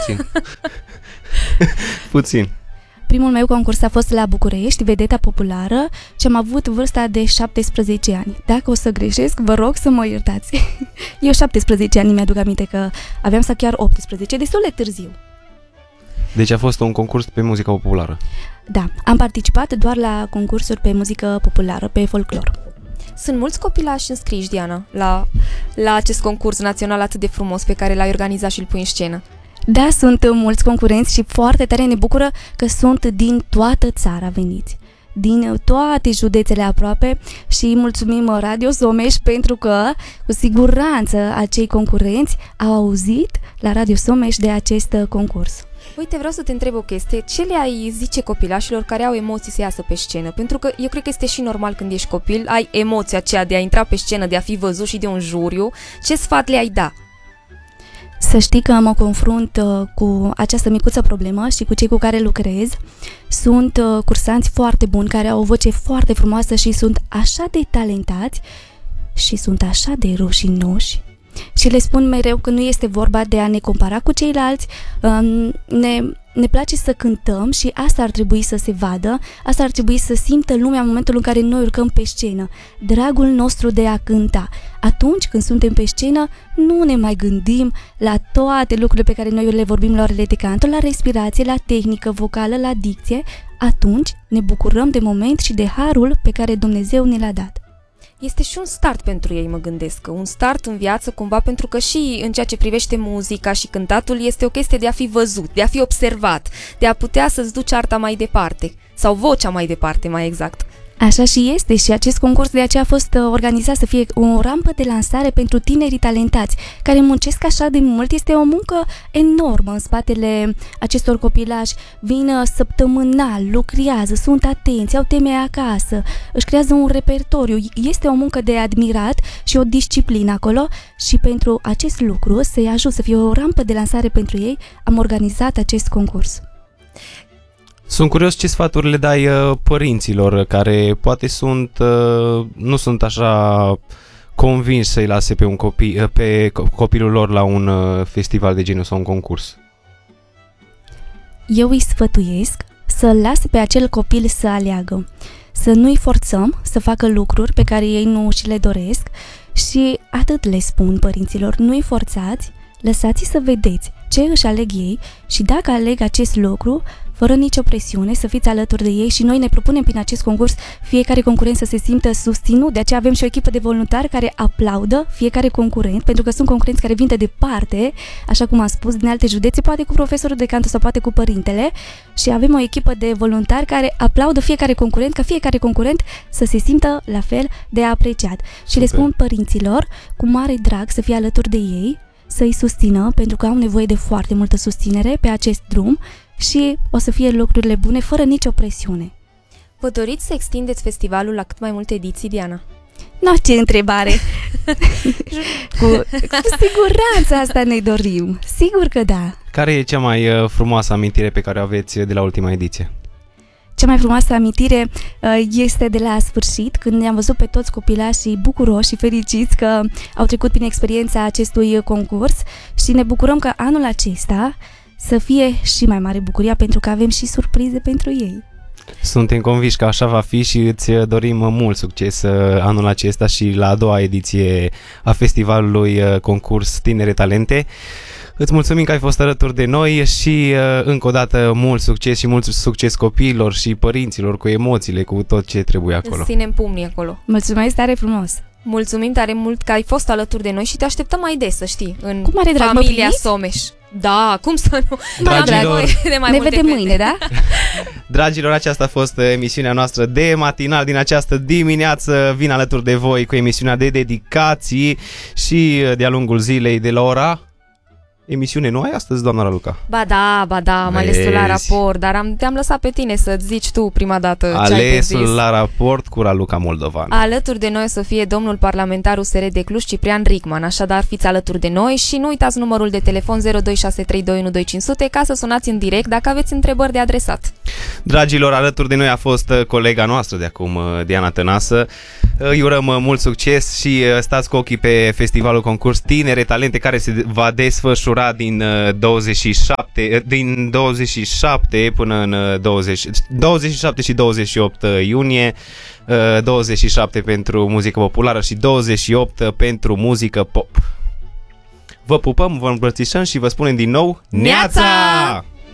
Puțin. Puțin. Primul meu concurs a fost la București, Vedeta Populară, și am avut vârsta de 17 ani. Dacă o să greșesc, vă rog să mă iertați. Eu 17 ani mi-aduc aminte că aveam să chiar 18, destul de târziu. Deci a fost un concurs pe muzică populară. Da, am participat doar la concursuri pe muzică populară, pe folclor. Sunt mulți copilași înscriși, Diana, la acest concurs național atât de frumos pe care l-ai organizat și îl pui în scenă. Da, sunt mulți concurenți și foarte tare ne bucură că sunt din toată țara veniți, din toate județele aproape, și mulțumim Radio Someș pentru că, cu siguranță, acei concurenți au auzit la Radio Someș de acest concurs. Uite, vreau să te întreb o chestie. Ce le-ai zice copilașilor care au emoții să iasă pe scenă? Pentru că eu cred că este și normal când ești copil, ai emoția aceea de a intra pe scenă, de a fi văzut și de un juriu. Ce sfat le-ai da? Să știi că mă confrunt cu această micuță problemă și cu cei cu care lucrez. Sunt cursanți foarte buni, care au o voce foarte frumoasă și sunt așa de talentați și sunt așa de rușinoși. Și le spun mereu că nu este vorba de a ne compara cu ceilalți, ne place să cântăm și asta ar trebui să se vadă, asta ar trebui să simtă lumea în momentul în care noi urcăm pe scenă, dragul nostru de a cânta. Atunci când suntem pe scenă, nu ne mai gândim la toate lucrurile pe care noi le vorbim la orele de canto, la respirație, la tehnică vocală, la dicție. Atunci ne bucurăm de moment și de harul pe care Dumnezeu ne l-a dat. Este și un start pentru ei, mă gândesc, un start în viață cumva, pentru că și în ceea ce privește muzica și cântatul este o chestie de a fi văzut, de a fi observat, de a putea să-ți duci arta mai departe, sau vocea mai departe, mai exact. Așa și este, și acest concurs de aceea a fost organizat să fie o rampă de lansare pentru tinerii talentați care muncesc așa de mult. Este o muncă enormă în spatele acestor copilași. Vin săptămânal, lucrează, sunt atenți, au teme acasă, își creează un repertoriu. Este o muncă de admirat și o disciplină acolo, și pentru acest lucru, să-i ajut să fie o rampă de lansare pentru ei, am organizat acest concurs. Sunt curios ce sfaturi le dai părinților care poate nu sunt așa convinși să-i lase pe copilul lor la un festival de genul sau un concurs. Eu îi sfătuiesc să lase pe acel copil să aleagă, să nu-i forțăm să facă lucruri pe care ei nu și le doresc, și atât le spun părinților: nu-i forțați, lăsați-i să vedeți ce își aleg ei și dacă aleg acest lucru, fără nicio presiune, să fiți alături de ei. Și noi ne propunem prin acest concurs fiecare concurent să se simtă susținut. De aceea avem și o echipă de voluntari care aplaudă fiecare concurent, pentru că sunt concurenți care vin de departe, așa cum am spus, din alte județe, poate cu profesorul de canto sau poate cu părintele, și avem o echipă de voluntari care aplaudă fiecare concurent, ca fiecare concurent să se simtă la fel de apreciat. Și le spun părinților cu mare drag să fie alături de ei, să-i susțină, pentru că au nevoie de foarte multă susținere pe acest drum și o să fie lucrurile bune, fără nicio presiune. Vă doriți să extindeți festivalul la cât mai multe ediții, Diana? Nu, ce întrebare! cu siguranță asta ne dorim, sigur că da. Care e cea mai frumoasă amintire pe care o aveți de la ultima ediție? Cea mai frumoasă amintire este de la sfârșit, când ne-am văzut pe toți copilașii bucuroși și fericiți că au trecut prin experiența acestui concurs, și ne bucurăm că anul acesta să fie și mai mare bucuria, pentru că avem și surprize pentru ei. Suntem convinși că așa va fi și îți dorim mult succes anul acesta și la a doua ediție a festivalului concurs Tinere Talente. Îți mulțumim că ai fost alături de noi și încă o dată mult succes și mult succes copiilor și părinților, cu emoțiile, cu tot ce trebuie acolo. Îți ținem pumnii acolo. Mulțumesc tare frumos! Mulțumim tare mult că ai fost alături de noi și te așteptăm mai des, să știi, în cu mare drag, familia Someș. Da, cum să nu? Dragilor, ne vedem mâine, da? Dragilor, aceasta a fost emisiunea noastră de matinal din această dimineață. Vin alături de voi cu emisiunea de dedicații și de-a lungul zilei de la ora... Emisiune nu ai astăzi, doamna Raluca? Ba da, am ales la raport, dar te-am lăsat pe tine să-ți zici tu prima dată ce ai de zis. Alesul la raport cu Raluca Moldovan. Alături de noi o să fie domnul parlamentar USR de Cluj, Ciprian Ricman, așadar fiți alături de noi și nu uitați numărul de telefon 0263212500 ca să sunați în direct dacă aveți întrebări de adresat. Dragilor, alături de noi a fost colega noastră de acum, Diana Tănasă. Îi urăm mult succes și stați cu ochii pe festivalul concurs Tinere Talente, care se va desfășura dura din 27 până în 27 și 28 iunie, 27 pentru muzică populară și 28 pentru muzică pop. Vă pupăm, vă îmbrățișăm și vă spunem din nou Neața!